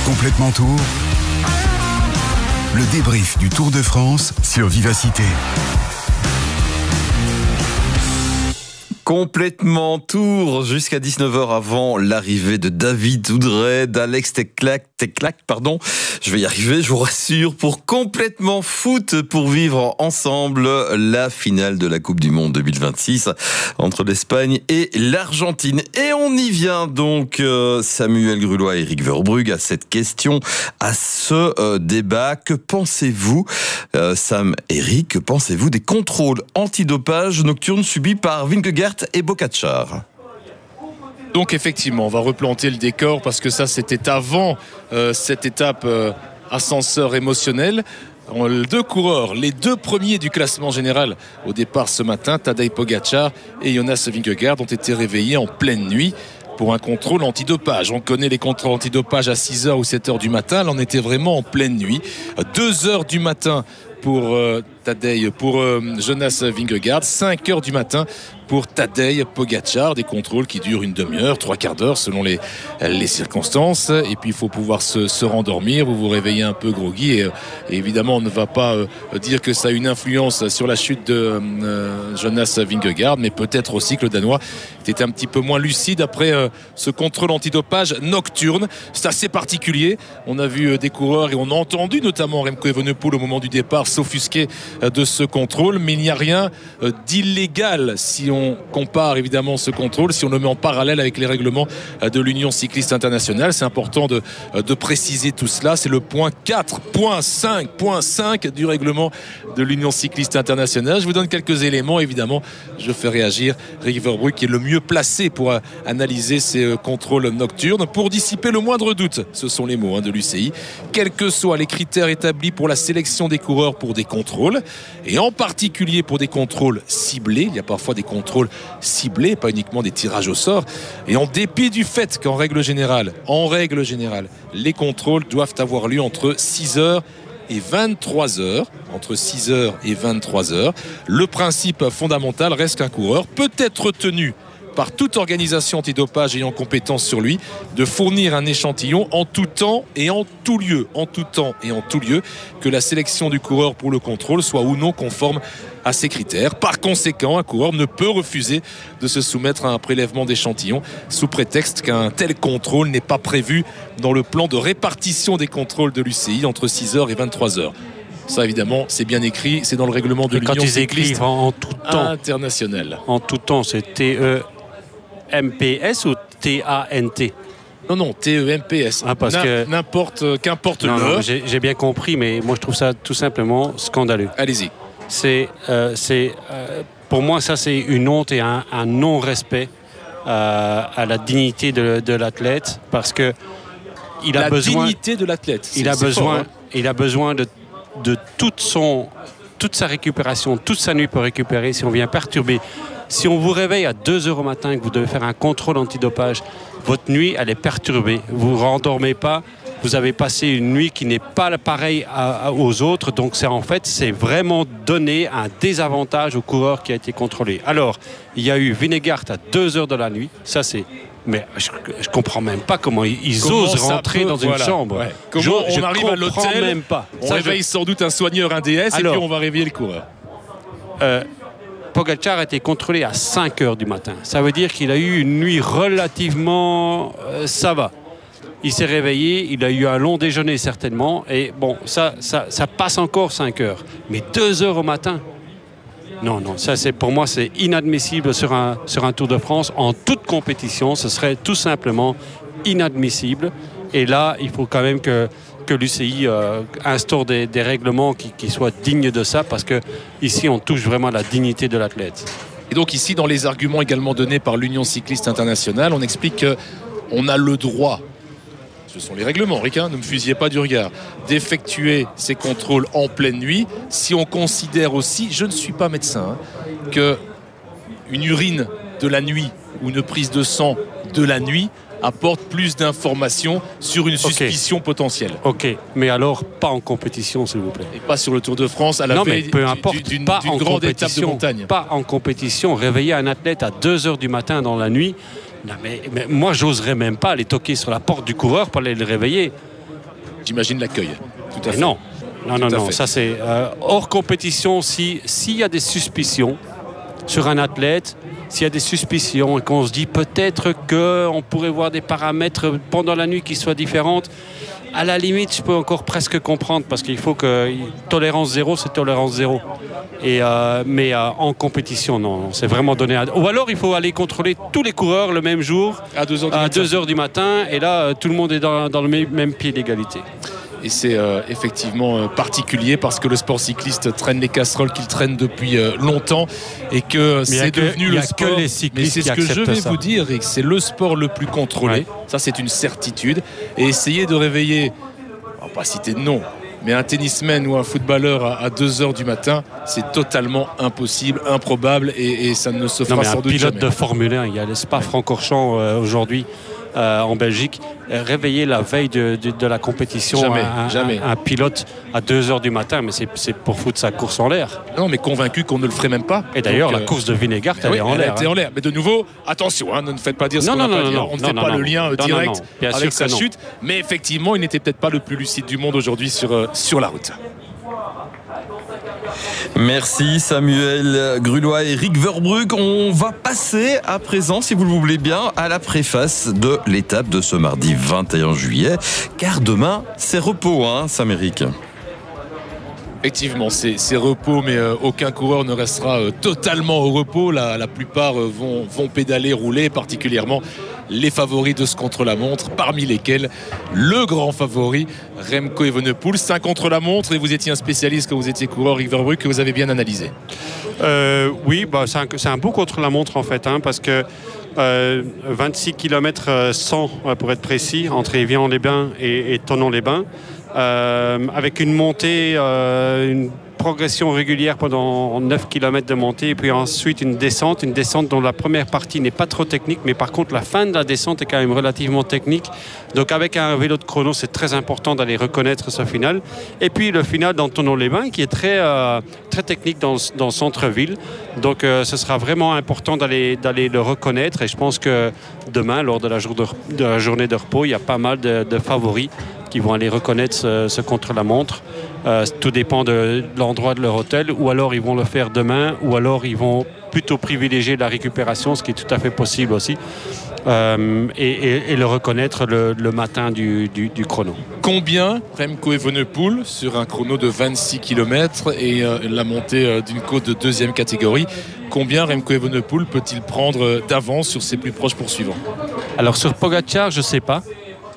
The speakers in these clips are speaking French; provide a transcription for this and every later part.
Complètement Tour. Le débrief du Tour de France sur Vivacité. Complètement Tour jusqu'à 19h avant l'arrivée de David Oudrey, d'Alex Teclac, pardon. Je vais y arriver, je vous rassure, pour Complètement Foot, pour vivre ensemble la finale de la Coupe du Monde 2026 entre l'Espagne et l'Argentine. Et on y vient donc, Samuel Grullois et Eric Verbrugge, à cette question, à ce débat. Que pensez-vous, Sam, Eric, que pensez-vous des contrôles antidopage nocturnes subis par Vingegaard et Pogačar? Donc effectivement, on va replanter le décor parce que ça c'était avant cette étape ascenseur émotionnel. Deux coureurs, les deux premiers du classement général au départ ce matin, Tadej Pogačar et Jonas Vingegaard, ont été réveillés en pleine nuit pour un contrôle antidopage. On connaît les contrôles antidopage à 6h ou 7h du matin. Là on était vraiment en pleine nuit. 2h du matin pour Jonas Vingegaard, 5h du matin pour Tadej Pogačar, des contrôles qui durent une demi-heure, 3/4 d'heure selon les circonstances, et puis il faut pouvoir se rendormir, vous vous réveillez un peu groggy, et évidemment on ne va pas dire que ça a une influence sur la chute de Jonas Vingegaard, mais peut-être aussi que le Danois était un petit peu moins lucide après ce contrôle antidopage nocturne. C'est assez particulier, on a vu des coureurs et on a entendu notamment Remco Evenepoel au moment du départ s'offusquer de ce contrôle, mais il n'y a rien d'illégal si on compare évidemment ce contrôle, si on le met en parallèle avec les règlements de l'Union cycliste internationale. C'est important de préciser tout cela. C'est le point 4.5 du règlement de l'Union cycliste internationale. Je vous donne quelques éléments, évidemment. Je fais réagir Eric Verbrugge qui est le mieux placé pour analyser ces contrôles nocturnes, pour dissiper le moindre doute. Ce sont les mots de l'UCI. Quels que soient les critères établis pour la sélection des coureurs pour des contrôles, et en particulier pour des contrôles ciblés, il y a parfois des contrôles ciblés, pas uniquement des tirages au sort, et en dépit du fait qu'en règle générale, les contrôles doivent avoir lieu entre 6h et 23h, entre 6h et 23h, le principe fondamental reste qu'un coureur peut être tenu par toute organisation antidopage ayant compétence sur lui de fournir un échantillon en tout temps et en tout lieu, que la sélection du coureur pour le contrôle soit ou non conforme à ces critères. Par conséquent, un coureur ne peut refuser de se soumettre à un prélèvement d'échantillons sous prétexte qu'un tel contrôle n'est pas prévu dans le plan de répartition des contrôles de l'UCI entre 6h et 23h. Ça, évidemment, c'est bien écrit, c'est dans le règlement de l'Union cycliste en tout temps internationale. En tout temps, c'est TEMPS ou TANT? Non, TEMPS. Parce que qu'importe l'heure. J'ai bien compris, mais moi je trouve ça tout simplement scandaleux. Allez-y. Pour moi, ça c'est une honte et un non-respect à la dignité de l'athlète, parce que il a besoin. Dignité de l'athlète. Il a besoin de toute sa récupération, toute sa nuit pour récupérer. Si on vient perturber, si on vous réveille à 2h au matin et que vous devez faire un contrôle antidopage, votre nuit elle est perturbée, vous ne vous rendormez pas, vous avez passé une nuit qui n'est pas pareille aux autres, donc c'est vraiment donner un désavantage au coureur qui a été contrôlé. Alors, il y a eu Vingegaard à 2h de la nuit, ça c'est... Mais je ne comprends même pas comment ils osent rentrer dans une chambre. Ouais. Comment on arrive à l'hôtel, même pas. On réveille sans doute un soigneur, un DS, et puis on va réveiller le coureur. Pogačar a été contrôlé à 5h du matin. Ça veut dire qu'il a eu une nuit relativement... ça va. Il s'est réveillé, il a eu un long déjeuner certainement, et bon, ça passe encore 5h. Mais 2h au matin, non, ça pour moi c'est inadmissible sur un Tour de France. En toute compétition, ce serait tout simplement inadmissible. Et là, il faut quand même que l'UCI instaure des règlements qui soient dignes de ça, parce que ici on touche vraiment à la dignité de l'athlète. Et donc ici, dans les arguments également donnés par l'Union cycliste internationale, on explique qu'on a le droit, ce sont les règlements, Rick, ne me fusillez pas du regard, d'effectuer ces contrôles en pleine nuit, si on considère aussi, je ne suis pas médecin, qu'une urine de la nuit ou une prise de sang de la nuit apporte plus d'informations sur une suspicion potentielle. Ok, mais alors pas en compétition, s'il vous plaît. Et pas sur le Tour de France à la veille d'une grande étape de montagne. Pas en compétition. Réveiller un athlète à 2h du matin dans la nuit, non, mais moi j'oserais même pas aller toquer sur la porte du coureur pour aller le réveiller. j'imagine, l'accueil. Tout à fait. Non, fait. ça c'est hors compétition. S'il y a des suspicions sur un athlète, s'il y a des suspicions et qu'on se dit peut-être qu'on pourrait voir des paramètres pendant la nuit qui soient différentes, à la limite, je peux encore presque comprendre parce qu'il faut que tolérance zéro, c'est tolérance zéro. Mais en compétition, non, c'est vraiment donné. Ou alors, il faut aller contrôler tous les coureurs le même jour à 2h du matin. Et là, tout le monde est dans le même pied d'égalité. Et c'est effectivement particulier parce que le sport cycliste traîne les casseroles qu'il traîne depuis longtemps et que c'est devenu le sport. Que les cyclistes mais c'est ce que je vais ça. vous dire, et que c'est le sport le plus contrôlé. Ouais. Ça, c'est une certitude. Et essayer de réveiller, on va pas citer de nom, mais un tennisman ou un footballeur à 2h du matin, c'est totalement impossible, improbable et ça ne se fera sans doute jamais. Un pilote de Formule 1, il y a le Spa-Francorchamps aujourd'hui. En Belgique, réveiller la veille de la compétition un pilote à 2h du matin, mais c'est pour foutre sa course en l'air. Non, mais convaincu qu'on ne le ferait même pas. Et d'ailleurs, la course de Vingegaard, elle est en l'air. Elle était en l'air. Mais de nouveau, attention, ne faites pas dire ce qu'on n'a pas dit. On ne fait pas le lien direct avec sa chute. Mais effectivement, il n'était peut-être pas le plus lucide du monde aujourd'hui sur la route. Merci Samuel Grulois et Rick Verbrugge. On va passer à présent, si vous le voulez bien, à la préface de l'étape de ce mardi 21 juillet. Car demain, c'est repos, Sam-Éric. Effectivement, c'est repos, mais aucun coureur ne restera totalement au repos. La plupart vont pédaler, rouler, particulièrement les favoris de ce contre-la-montre, parmi lesquels le grand favori, Remco Evenepoel. C'est un contre-la-montre et vous étiez un spécialiste quand vous étiez coureur, Rick Verbrugge, que vous avez bien analysé. Oui, c'est un beau contre-la-montre en fait, parce que 26 km 100 pour être précis, entre Évian-les-Bains et Thonon-les-Bains. Avec une montée, une progression régulière pendant 9 km de montée et puis ensuite une descente dont la première partie n'est pas trop technique, mais par contre la fin de la descente est quand même relativement technique. Donc avec un vélo de chrono, c'est très important d'aller reconnaître ce final. Et puis le final dans Thonon-les-Bains qui est très technique dans le centre-ville. Donc ce sera vraiment important d'aller le reconnaître et je pense que demain, lors de la journée de repos, il y a pas mal de favoris qui vont aller reconnaître ce contre-la-montre. Tout dépend de l'endroit de leur hôtel, ou alors ils vont le faire demain, ou alors ils vont plutôt privilégier la récupération, ce qui est tout à fait possible aussi, et le reconnaître le matin du chrono. Combien Remco Evenepoel sur un chrono de 26 km et la montée d'une côte de deuxième catégorie, combien Remco Evenepoel peut-il prendre d'avance sur ses plus proches poursuivants? Alors sur Pogacar, je ne sais pas.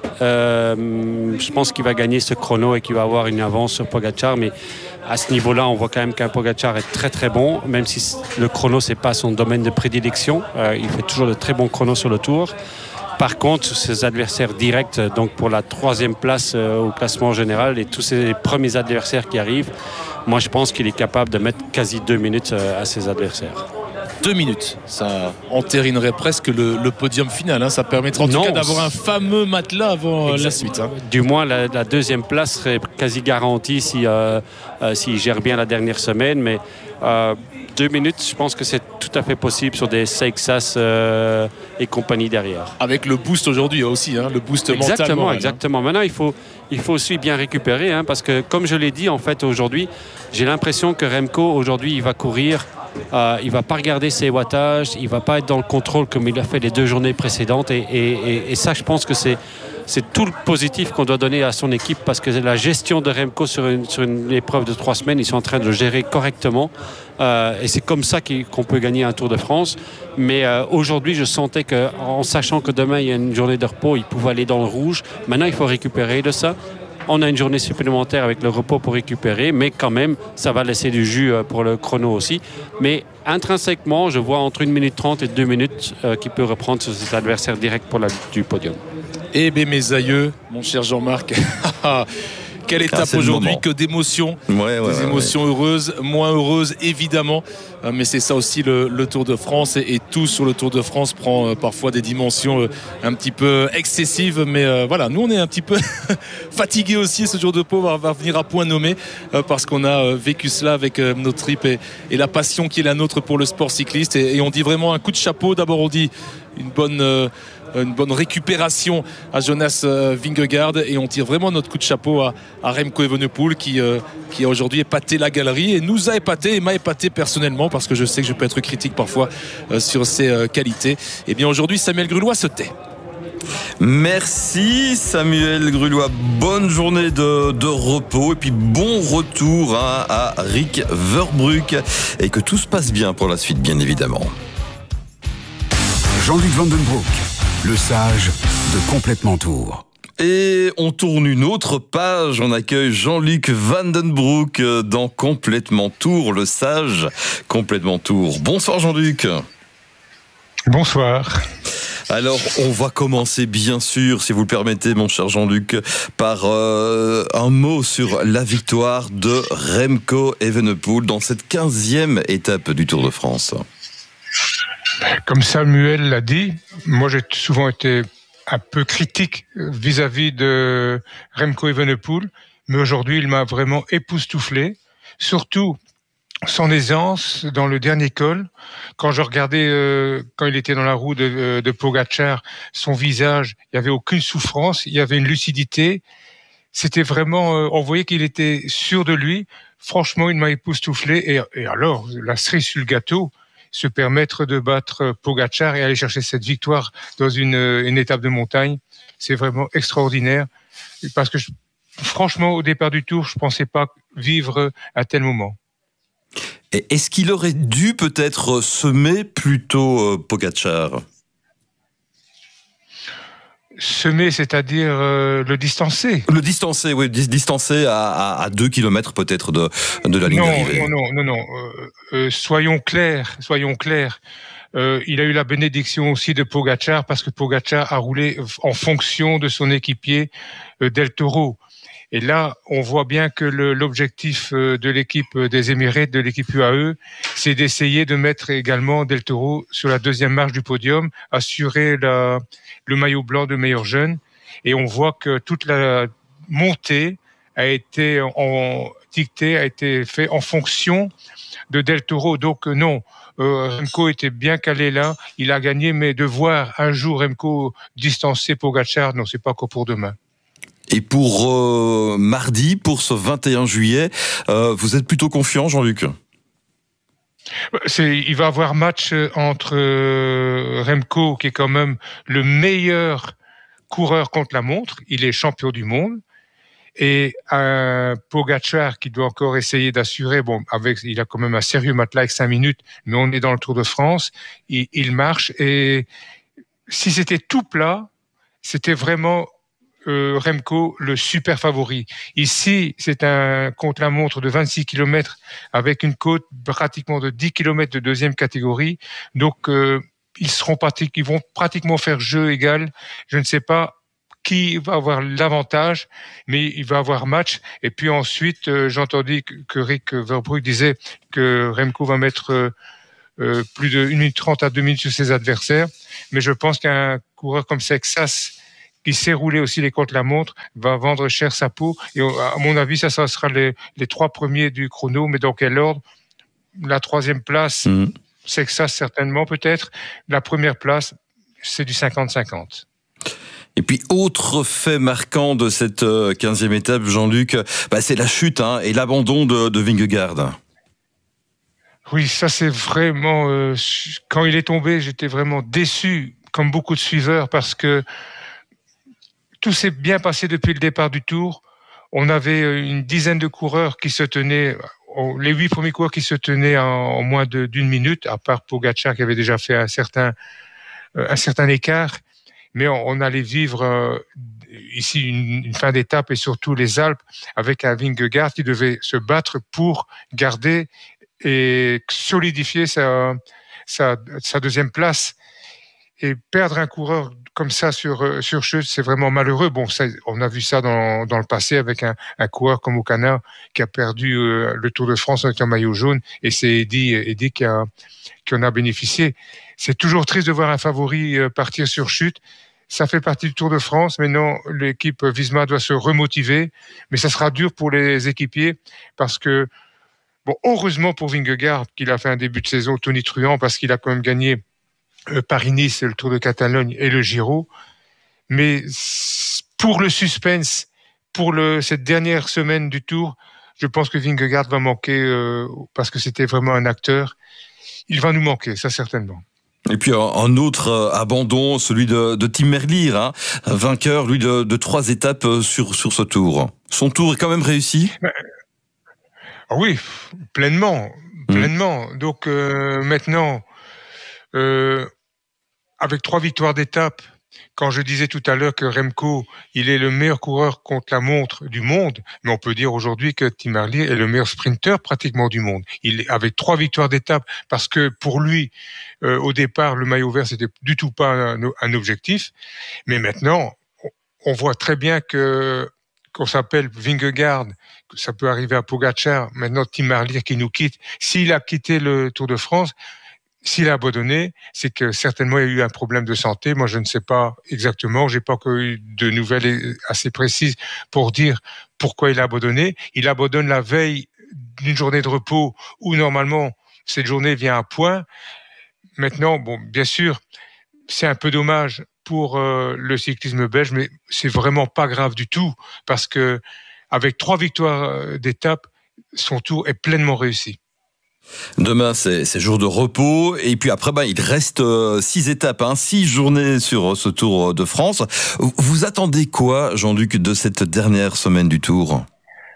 Je pense qu'il va gagner ce chrono et qu'il va avoir une avance sur Pogacar, mais à ce niveau-là on voit quand même qu'un Pogacar est très très bon, même si le chrono c'est pas son domaine de prédilection. Il fait toujours de très bons chronos sur le Tour. Par contre, ses adversaires directs, donc pour la 3e place au classement général et tous ses premiers adversaires qui arrivent, moi je pense qu'il est capable de mettre quasi 2 minutes à ses adversaires. 2 minutes, ça entérinerait presque le podium final. Ça permettrait en tout cas d'avoir un fameux matelas avant la suite. Du moins, la 2e place serait quasi garantie s'il gère bien la dernière semaine. Mais 2 minutes, je pense que c'est tout à fait possible sur des Seixas et compagnie derrière. Avec le boost aujourd'hui aussi, le boost mental. Exactement. Maintenant, il faut aussi bien récupérer, parce que comme je l'ai dit, en fait, aujourd'hui, j'ai l'impression que Remco, aujourd'hui, il va courir. Il ne va pas regarder ses wattages, il ne va pas être dans le contrôle comme il a fait les 2 journées précédentes et ça je pense que c'est tout le positif qu'on doit donner à son équipe parce que la gestion de Remco sur une épreuve de 3 semaines, ils sont en train de le gérer correctement et c'est comme ça qu'on peut gagner un Tour de France. Mais aujourd'hui je sentais qu'en sachant que demain il y a une journée de repos, il pouvait aller dans le rouge. Maintenant il faut récupérer de ça. On a une journée supplémentaire avec le repos pour récupérer, mais quand même, ça va laisser du jus pour le chrono aussi. Mais intrinsèquement, je vois entre 1 minute 30 et 2 minutes qu'il peut reprendre sur ses adversaires directs pour la lutte du podium. Eh bien, mes aïeux, mon cher Jean-Marc, quelle étape aujourd'hui, que d'émotions, des émotions heureuses, moins heureuses évidemment, mais c'est ça aussi le Tour de France et tout sur le Tour de France prend parfois des dimensions un petit peu excessives, mais voilà, nous on est un petit peu fatigués aussi. Ce jour de repos va venir à point nommé parce qu'on a vécu cela avec nos tripes et la passion qui est la nôtre pour le sport cycliste et on dit vraiment un coup de chapeau. D'abord on dit une bonne une bonne récupération à Jonas Vingegaard, et on tire vraiment notre coup de chapeau à Remco Evenepoel qui a aujourd'hui épaté la galerie et nous a épaté et m'a épaté personnellement, parce que je sais que je peux être critique parfois sur ses qualités. Et bien aujourd'hui, Samuel Grulois se tait. Merci Samuel Grulois, bonne journée de repos et puis bon retour à Rick Verbrugge, et que tout se passe bien pour la suite, bien évidemment. Jean-Luc Vandenbroek, le sage de Complètement Tour. Et on tourne une autre page, on accueille Jean-Luc Vandenbroek dans Complètement Tour, le sage Complètement Tour. Bonsoir Jean-Luc. Bonsoir. Alors, on va commencer, bien sûr, si vous le permettez, mon cher Jean-Luc, par un mot sur la victoire de Remco Evenepoel dans cette 15e étape du Tour de France. Comme Samuel l'a dit, moi j'ai souvent été un peu critique vis-à-vis de Remco Evenepoel, mais aujourd'hui il m'a vraiment époustouflé, surtout son aisance dans le dernier col. Quand je regardais, quand il était dans la roue de Pogačar, son visage, il n'y avait aucune souffrance, il y avait une lucidité. C'était vraiment, on voyait qu'il était sûr de lui. Franchement, il m'a époustouflé. Et alors, la cerise sur le gâteau, se permettre de battre Pogačar et aller chercher cette victoire dans une étape de montagne, c'est vraiment extraordinaire. Parce que franchement, au départ du Tour, je ne pensais pas vivre à tel moment. Et est-ce qu'il aurait dû peut-être semer plutôt Pogačar ? Semer, c'est-à-dire le distancer. Le distancer, oui, distancer à 2 km peut-être de la ligne d'arrivée. Non. Soyons clairs. Il a eu la bénédiction aussi de Pogačar, parce que Pogačar a roulé en fonction de son équipier Del Toro. Et là, on voit bien que l'objectif de l'équipe des Émirats, de l'équipe UAE, c'est d'essayer de mettre également Del Toro sur la deuxième marche du podium, assurer le maillot blanc de meilleur jeune. Et on voit que toute la montée a été fait en fonction de Del Toro. Donc non, Remco était bien calé là, il a gagné, mais de voir un jour Remco distancer Pogačar, non, c'est pas encore pour demain. Et pour mardi, pour ce 21 juillet, vous êtes plutôt confiant, Jean-Luc ? Il va y avoir match entre Remco, qui est quand même le meilleur coureur contre la montre, il est champion du monde, et un Pogačar qui doit encore essayer d'assurer, il a quand même un sérieux matelas avec 5 minutes, mais on est dans le Tour de France, il marche, et si c'était tout plat, c'était vraiment Remco le super favori. Ici, c'est un contre-la-montre de 26 km avec une côte pratiquement de 10 km de deuxième catégorie. Donc, ils vont pratiquement faire jeu égal. Je ne sais pas qui va avoir l'avantage, mais il va avoir match. Et puis ensuite, j'ai entendu que Rick Verbrugge disait que Remco va mettre plus de 1 minute 30 à 2 minutes sur ses adversaires. Mais je pense qu'un coureur comme Sexas, qui sait rouler aussi les contre-la-montre, va vendre cher sa peau. Et à mon avis, ça sera les 3 premiers du chrono. Mais dans quel ordre ? La 3e place, Sexas certainement peut-être. La première place, c'est du 50-50. Et puis, autre fait marquant de cette 15e étape, Jean-Luc, c'est la chute et l'abandon de Vingegaard. Oui, ça c'est vraiment... quand il est tombé, j'étais vraiment déçu, comme beaucoup de suiveurs, parce que tout s'est bien passé depuis le départ du Tour. On avait une dizaine de coureurs qui se tenaient, les 8 premiers coureurs qui se tenaient en moins d'une minute, à part Pogačar qui avait déjà fait un certain écart. Mais on allait vivre ici une fin d'étape et surtout les Alpes avec un Vingegaard qui devait se battre pour garder et solidifier sa deuxième place. Et perdre un coureur comme ça sur chute, c'est vraiment malheureux. On a vu ça dans le passé avec un coureur comme Ocana qui a perdu le Tour de France avec un maillot jaune, et c'est Eddy qui en a bénéficié. C'est toujours triste de voir un favori partir sur chute. Ça fait partie du Tour de France. Maintenant, l'équipe Visma doit se remotiver, mais ça sera dur pour les équipiers parce que, heureusement pour Vingegaard qu'il a fait un début de saison tonitruant, parce qu'il a quand même gagné Paris-Nice, le Tour de Catalogne et le Giro. Mais pour le suspense, pour cette dernière semaine du Tour, je pense que Vingegaard va manquer parce que c'était vraiment un acteur. Il va nous manquer, ça certainement. Et puis un autre abandon, celui de Tim Merlier, vainqueur lui de 3 étapes sur ce Tour. Son Tour est quand même réussi. Oui, pleinement. Donc maintenant, avec 3 victoires d'étape, quand je disais tout à l'heure que Remco, il est le meilleur coureur contre la montre du monde, mais on peut dire aujourd'hui que Tim Merlier est le meilleur sprinter pratiquement du monde. Il est avec 3 victoires d'étape, parce que pour lui, au départ, le maillot vert, c'était du tout pas un objectif. Mais maintenant, on voit très bien qu'on s'appelle Vingegaard, que ça peut arriver à Pogačar, maintenant Tim Merlier qui nous quitte. S'il a quitté le Tour de France, s'il a abandonné, c'est que certainement il y a eu un problème de santé. Moi, je ne sais pas exactement. J'ai pas eu de nouvelles assez précises pour dire pourquoi il a abandonné. Il abandonne la veille d'une journée de repos où normalement cette journée vient à point. Maintenant, bon, bien sûr, c'est un peu dommage pour le cyclisme belge, mais c'est vraiment pas grave du tout parce que avec 3 victoires d'étape, son Tour est pleinement réussi. Demain, c'est jour de repos. Et puis après, il reste 6 étapes, 6 journées sur ce Tour de France. Vous attendez quoi, Jean-Luc, de cette dernière semaine du Tour ?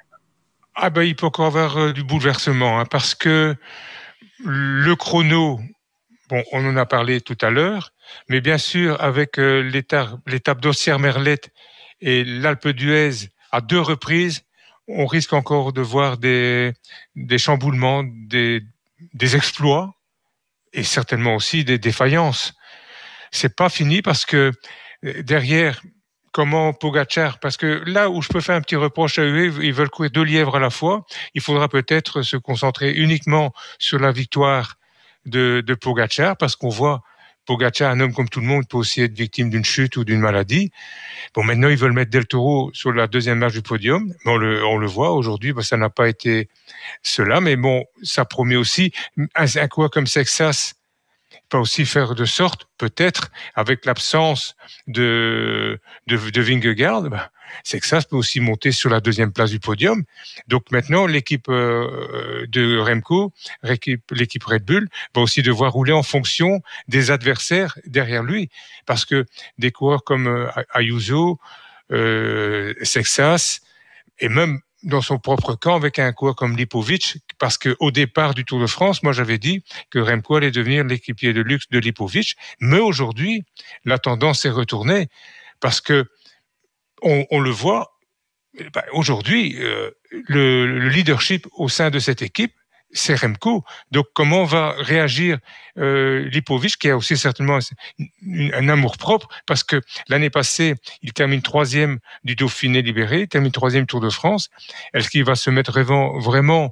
Il peut encore y avoir du bouleversement, parce que le chrono, bon, on en a parlé tout à l'heure, mais bien sûr, avec l'étape d'Ossières-Merlet et l'Alpe d'Huez à 2 reprises, on risque encore de voir des chamboulements, des exploits et certainement aussi des défaillances. C'est pas fini parce que derrière, comment Pogačar, parce que là où je peux faire un petit reproche à eux, ils veulent courir 2 lièvres à la fois. Il faudra peut-être se concentrer uniquement sur la victoire de Pogačar parce qu'on voit Pogačar, un homme comme tout le monde, peut aussi être victime d'une chute ou d'une maladie. Bon, maintenant, ils veulent mettre Del Toro sur la 2e marche du podium. Mais on le voit aujourd'hui, ça n'a pas été cela. Mais bon, ça promet aussi un coureur comme Sexas peut aussi faire de sorte, peut-être, avec l'absence de Vingegaard, Sexas peut aussi monter sur la 2e place du podium. Donc maintenant, l'équipe de Remco, l'équipe Red Bull, va aussi devoir rouler en fonction des adversaires derrière lui. Parce que des coureurs comme Ayuso, Sexas, et même dans son propre camp avec un coureur comme Lipovic, parce que au départ du Tour de France, moi j'avais dit que Remco allait devenir l'équipier de luxe de Lipovic, mais aujourd'hui, la tendance est retournée, parce que on le voit, aujourd'hui, le leadership au sein de cette équipe, c'est Remco. Donc comment va réagir Lipovic, qui a aussi certainement un amour-propre, parce que l'année passée, il termine 3e du Dauphiné libéré, il termine 3e Tour de France. Est-ce qu'il va se mettre vraiment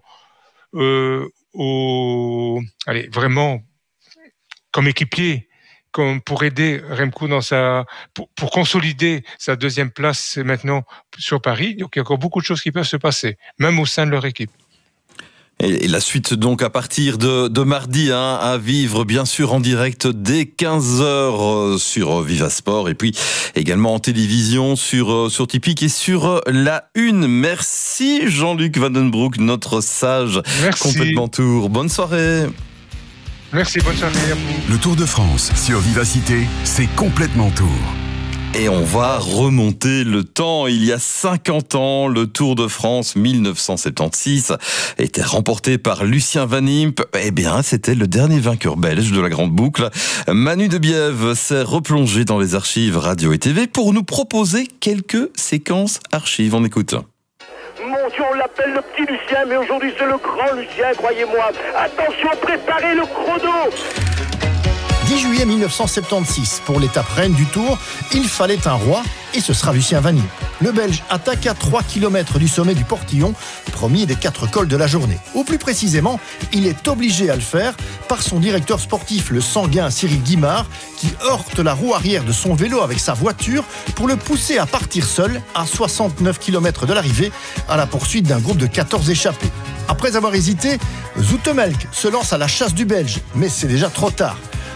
vraiment comme équipier, comme pour aider Remco pour consolider sa 2e place maintenant sur Paris? Donc il y a encore beaucoup de choses qui peuvent se passer, même au sein de leur équipe. Et la suite donc à partir de mardi, à vivre bien sûr en direct dès 15h sur Vivasport et puis également en télévision sur Tipeee et sur La Une. Merci Jean-Luc Vandenbroek, notre sage. Merci. Complètement Tour. Bonne soirée. Merci, bonne soirée à vous. Le Tour de France sur Vivacité, c'est complètement Tour. Et on va remonter le temps. Il y a 50 ans, le Tour de France 1976 était remporté par Lucien Van Impe. Eh bien, c'était le dernier vainqueur belge de la Grande Boucle. Manu de Bièvre s'est replongé dans les archives radio et TV pour nous proposer quelques séquences archives. On écoute. Mon Dieu, on l'appelle le petit Lucien, mais aujourd'hui c'est le grand Lucien, croyez-moi. Attention, préparez le chrono. 10 juillet 1976, pour l'étape reine du Tour, il fallait un roi, et ce sera Lucien Van Impe. Le Belge attaque à 3 km du sommet du Portillon, premier des 4 cols de la journée. Ou plus précisément, il est obligé à le faire par son directeur sportif, le sanguin Cyril Guimard, qui heurte la roue arrière de son vélo avec sa voiture pour le pousser à partir seul à 69 km de l'arrivée, à la poursuite d'un groupe de 14 échappés. Après avoir hésité, Zoetemelk se lance à la chasse du Belge, mais c'est déjà trop tard.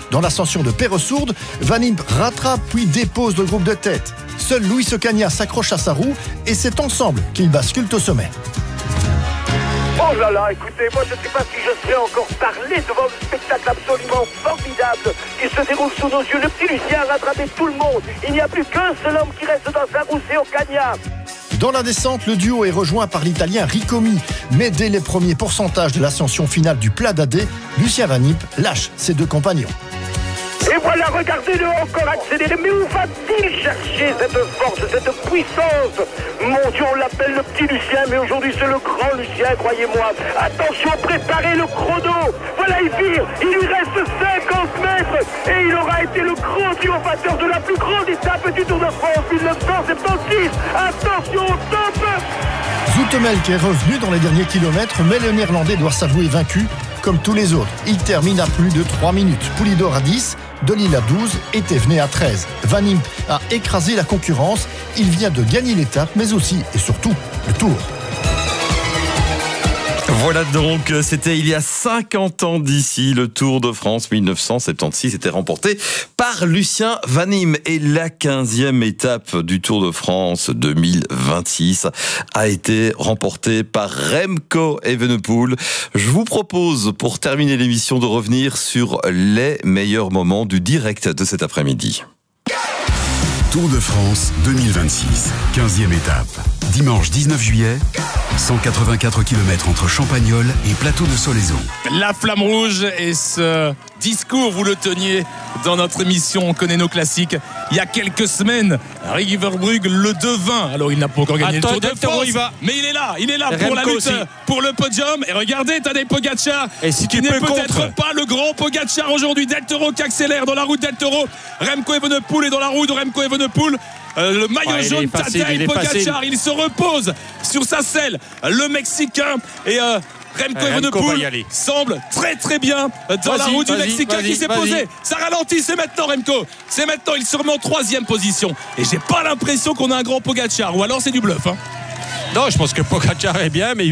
Dans l'ascension de Perresourde, Van Impe rattrape puis dépose le groupe de tête. Seul Luis Ocaña s'accroche à sa roue et c'est ensemble qu'ils basculent au sommet. Oh là là, écoutez, moi je ne sais pas si je serais encore parlé devant le spectacle absolument formidable qui se déroule sous nos yeux. Le petit Lucien a rattrapé tout le monde. Il n'y a plus qu'un seul homme qui reste dans sa roue, c'est Ocaña. Dans la descente, le duo est rejoint par l'Italien Ricomi. Mais dès les premiers pourcentages de l'ascension finale du Pla d'Adé, Lucien Van Impe lâche ses deux compagnons. Et voilà, regardez-le encore accélérer. Mais où va-t-il chercher cette force, cette puissance? Mon Dieu, on l'appelle le petit Lucien, mais aujourd'hui c'est le grand Lucien, croyez-moi. Attention, préparez le chrono. Voilà, il vire. Il lui reste 50 mètres. Et il aura été le grand triomphateur de la plus grande étape du Tour de France 1976. Attention, top! Zoetemelk est revenu dans les derniers kilomètres, mais le Néerlandais doit s'avouer vaincu, comme tous les autres. Il termine à plus de 3 minutes. Poulidor à 10, Delisle à 12 et Thévenet à 13. Van Impe a écrasé la concurrence. Il vient de gagner l'étape, mais aussi et surtout le Tour. Voilà donc, c'était il y a 50 ans d'ici, le Tour de France 1976 était remporté par Lucien Van Impe et la 15e étape du Tour de France 2026 a été remportée par Remco Evenepoel. Je vous propose, pour terminer l'émission, de revenir sur les meilleurs moments du direct de cet après-midi. Tour de France 2026, 15e étape. Dimanche 19 juillet, 184 km entre Champagnole et Plateau de Solaizon. La flamme rouge et ce discours, vous le teniez dans notre émission On connaît nos classiques. Il y a quelques semaines, Ricky Verbrugge le devint. Alors il n'a pas encore gagné le Tour de France, mais il est là pour la lutte, aussi pour le podium. Et regardez Tadej Pogačar, qui n'est peut-être pas le grand Pogačar aujourd'hui. Del Toro qui accélère dans la route Del Toro. Remco Evenepoel est dans la roue de Remco Evenepoel. Le maillot jaune Tadej Pogačar, il se repose sur sa selle. Le Mexicain et Remco Evenepoel semble très très bien dans la roue du Mexicain qui s'est posé. Ça ralentit, c'est maintenant Remco. C'est maintenant, il se remet en 3e position. Et j'ai pas l'impression qu'on a un grand Pogačar, ou alors c'est du bluff. Non, je pense que Pogačar est bien, mais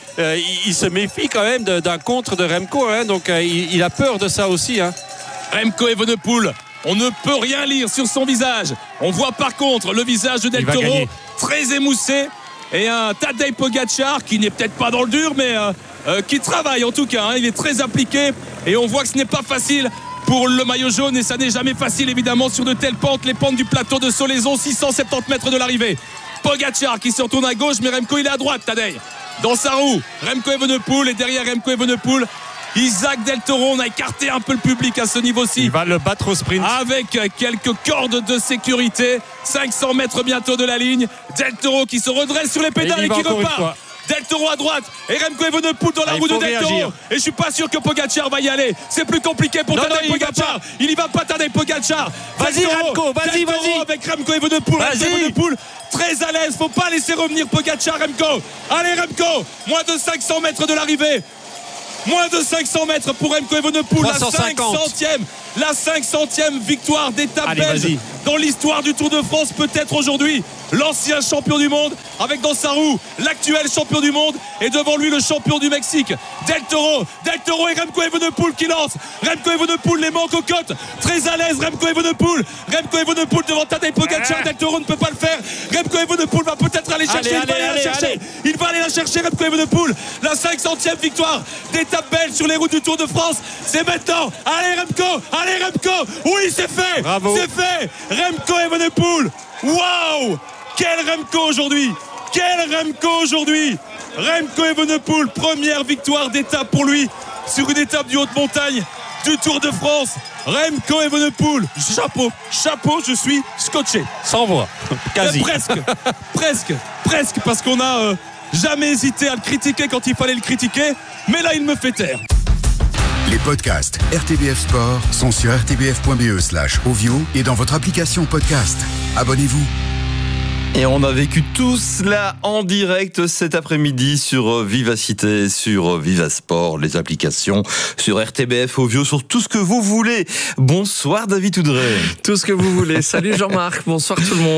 il se méfie quand même d'un contre de Remco. Donc il a peur de ça aussi. Remco Evenepoel, on ne peut rien lire sur son visage. On voit par contre le visage de Del Toro très émoussé. Et un Tadej Pogačar qui n'est peut-être pas dans le dur, mais qui travaille en tout cas. Il est très appliqué et on voit que ce n'est pas facile pour le maillot jaune. Et ça n'est jamais facile évidemment sur de telles pentes. Les pentes du plateau de Solaizon, 670 mètres de l'arrivée. Pogačar qui se retourne à gauche, mais Remco il est à droite. Tadej dans sa roue. Remco Evenepoel et derrière Remco Evenepoel, Isaac Del Toro. On a écarté un peu le public à ce niveau-ci. Il va le battre au sprint avec quelques cordes de sécurité. 500 mètres bientôt de la ligne. Del Toro qui se redresse sur les pédales et qui repart. Del Toro à droite et Remco Evenepoel dans la roue de Del Toro. Et je suis pas sûr que Pogačar va y aller. C'est plus compliqué pour Tadej Pogačar. Il y va pas, Tadej Pogačar. Vas-y Remco, vas-y. Avec Remco Evenepoel. Très à l'aise, faut pas laisser revenir Pogačar. Remco, allez Remco, moins de 500 mètres de l'arrivée. Moins de 500 mètres pour Remco Evenepoel. La 500e victoire d'étape belge dans l'histoire du Tour de France, peut-être aujourd'hui. L'ancien champion du monde avec dans sa roue l'actuel champion du monde et devant lui le champion du Mexique. Del Toro et Remco Evenepoel qui lance. Remco Evenepoel les manque aux côtes. Très à l'aise Remco Evenepoel devant Tadej Pogačar. Del Toro ne peut pas le faire. Remco Evenepoel va peut-être aller chercher. Il va aller la chercher Remco Evenepoel. La 500e victoire d'étape belge sur les routes du Tour de France. C'est maintenant. Allez Remco. Oui, c'est fait. Bravo. C'est fait. Remco Evenepoel. Waouh. Quel Remco aujourd'hui. Remco Evenepoel, première victoire d'étape pour lui sur une étape du haute montagne du Tour de France. Remco Evenepoel, chapeau, je suis scotché. Sans voix, quasi. Presque, parce qu'on n'a jamais hésité à le critiquer quand il fallait le critiquer, mais là il me fait taire. Les podcasts RTBF Sport sont sur rtbf.be/ovio et dans votre application podcast. Abonnez-vous. Et on a vécu tout cela en direct cet après-midi sur Vivacité, sur Vivasport, les applications, sur RTBF Ovio, sur tout ce que vous voulez. Bonsoir David Oudrey. Tout ce que vous voulez. Salut Jean-Marc, bonsoir tout le monde.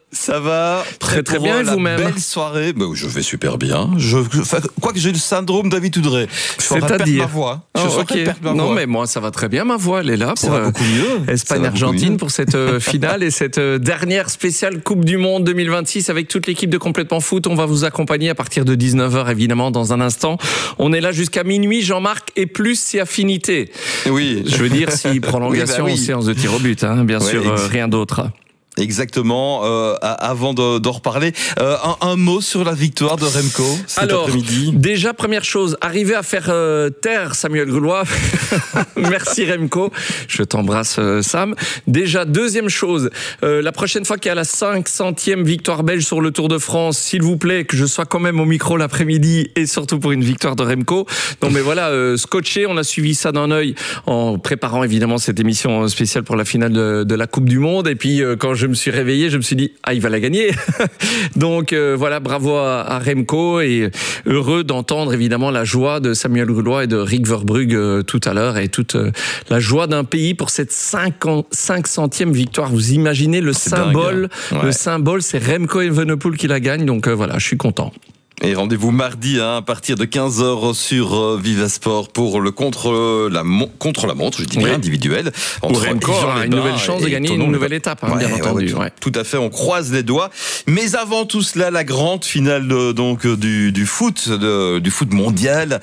Ça va Très bien, et vous-même? Belle soirée. Je vais super bien. Quoique j'ai le syndrome David Houdret. C'est-à-dire ma voix. Non, mais moi, ça va très bien. Ma voix, elle est là. Ça va beaucoup mieux. Espagne-Argentine pour cette finale et cette dernière spéciale Coupe du Monde 2026 avec toute l'équipe de Complètement Foot. On va vous accompagner à partir de 19h, évidemment, dans un instant. On est là jusqu'à minuit. Jean-Marc et plus si affinité. Oui. Je veux dire, si prolongation ou séance de tir au but, bien sûr, rien d'autre. Exactement. Avant d'en reparler, un mot sur la victoire de Remco cet après-midi. Déjà, première chose, arriver à faire taire Samuel Gaulois. Merci Remco. Je t'embrasse Sam. Déjà, deuxième chose, la prochaine fois qu'il y a la 500e victoire belge sur le Tour de France, s'il vous plaît, que je sois quand même au micro l'après-midi et surtout pour une victoire de Remco. Non mais voilà, scotché, on a suivi ça d'un œil en préparant évidemment cette émission spéciale pour la finale de la Coupe du Monde. Et puis quand je me suis réveillé, je me suis dit il va la gagner. Donc voilà, bravo à Remco et heureux d'entendre évidemment la joie de Samuel Gaulois et de Rick Verbrugge tout à l'heure et toute la joie d'un pays pour cette 500e victoire. Vous imaginez le symbole, le symbole, c'est Remco Evenepoel qui la gagne. Donc voilà, je suis content. Et rendez-vous mardi à partir de 15h sur Vivasport pour le contre la montre, je dis bien individuel. Entre Remco aura une nouvelle chance de gagner une nouvelle étape, bien entendu. Tout à fait, on croise les doigts. Mais avant tout cela, la grande finale du foot mondial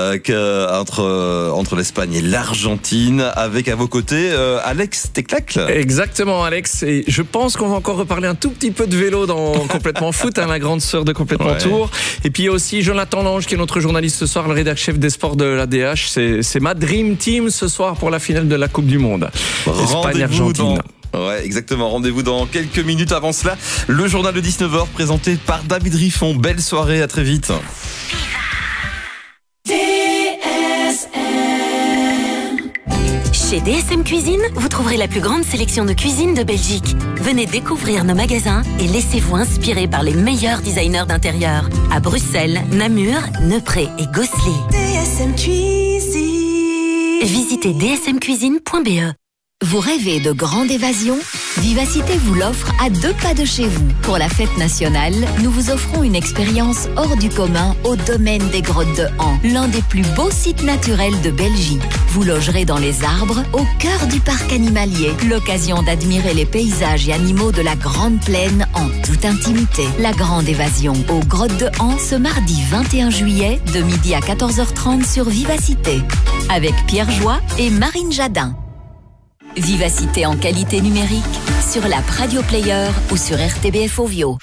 entre l'Espagne et l'Argentine, avec à vos côtés Alex Teclac. Exactement, Alex. Et je pense qu'on va encore reparler un tout petit peu de vélo dans Complètement Foot, la grande sœur de Complètement Tour. Et puis il y a aussi Jonathan Lange qui est notre journaliste ce soir, le rédacteur chef des sports de l'ADH. C'est ma dream team ce soir pour la finale de la Coupe du Monde. Espagne-Argentine. Ouais, exactement. Rendez-vous dans quelques minutes. Avant cela, le journal de 19h présenté par David Riffon. Belle soirée, à très vite. Chez DSM Cuisine, vous trouverez la plus grande sélection de cuisine de Belgique. Venez découvrir nos magasins et laissez-vous inspirer par les meilleurs designers d'intérieur. À Bruxelles, Namur, Neupré et Gosselies. DSM Cuisine. Visitez dsmcuisine.be. Vous rêvez de grande évasion? Vivacité vous l'offre à 2 pas de chez vous. Pour la fête nationale, nous vous offrons une expérience hors du commun au domaine des Grottes de Han, l'un des plus beaux sites naturels de Belgique. Vous logerez dans les arbres, au cœur du parc animalier. L'occasion d'admirer les paysages et animaux de la Grande Plaine en toute intimité. La grande évasion aux Grottes de Han ce mardi 21 juillet, de midi à 14h30 sur Vivacité. Avec Pierre Joie et Marine Jadin. Vivacité en qualité numérique sur l'app Radio Player ou sur RTBF Ovio.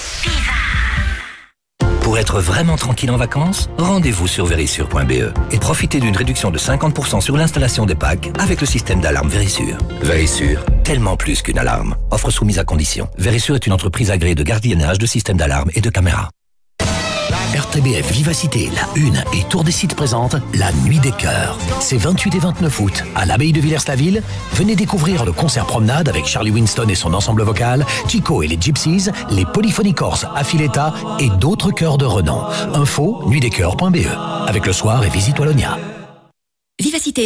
Pour être vraiment tranquille en vacances, rendez-vous sur Verisure.be et profitez d'une réduction de 50% sur l'installation des packs avec le système d'alarme Verisure. Verisure, tellement plus qu'une alarme. Offre soumise à condition. Verisure est une entreprise agréée de gardiennage de systèmes d'alarme et de caméras. RTBF Vivacité, la Une et Tour des Sites présente la Nuit des Cœurs. C'est 28 et 29 août à l'abbaye de Villers-la-Ville. Venez découvrir le concert promenade avec Charlie Winston et son ensemble vocal, Chico et les Gypsies, les Polyphonies Corses Affiletta et d'autres chœurs de renom. Info nuitdescoeurs.be avec le soir et Visite Wallonia.